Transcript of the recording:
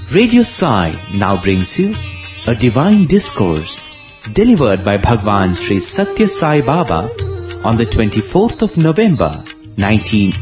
Radio Sai now brings you a divine discourse delivered by Bhagwan Sri Satya Sai Baba on the 24th of November 19